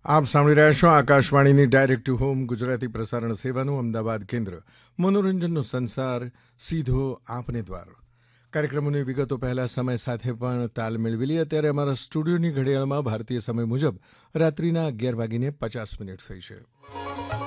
આપ સાંભળી રહ્યા છો આકાશવાણીની ડાયરેક્ટ ટુ હોમ ગુજરાતી પ્રસારણ સેવાનું અમદાવાદ કેન્દ્ર. મનોરંજનનો સંસાર સીધો આપને દ્વાર. કાર્યક્રમોની વિગતો પહેલાં સમય સાથે પણ તાલ મેળવી લઈએ. અત્યારે અમારા સ્ટુડિયોની ઘડિયાળમાં ભારતીય સમય મુજબ રાત્રિના 11:50 થઈ છે.